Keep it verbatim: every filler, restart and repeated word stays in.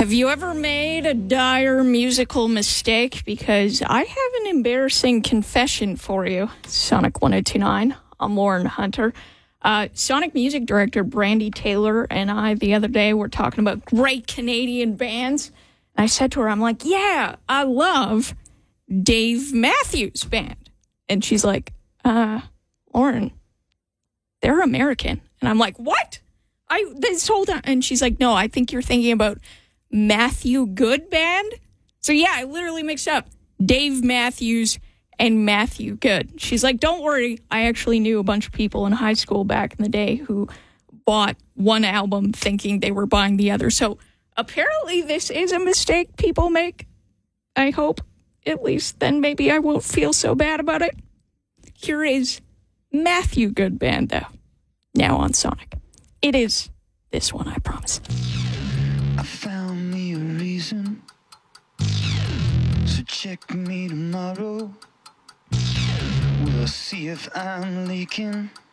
Have you ever made a dire musical mistake? Because I have an embarrassing confession for you. Sonic one oh two point nine. I'm Lauren Hunter. Uh, Sonic music director Brandy Taylor and I the other day were talking about great Canadian bands. And I said to her, I'm like, yeah, I love Dave Matthews Band. And she's like, uh, Lauren, they're American. And I'm like, what? I this whole time. And she's like, no, I think you're thinking about Matthew Good Band. So yeah, I literally mixed up Dave Matthews and Matthew Good. She's like, don't worry. I actually knew a bunch of people in high school back in the day who bought one album thinking they were buying the other. So apparently this is a mistake people make. I hope. At least then maybe I won't feel so bad about it. Here is Matthew Good Band, though. Now on Sonic. It is this one, I promise. I found me a reason, so check me tomorrow. We'll see if I'm leaking.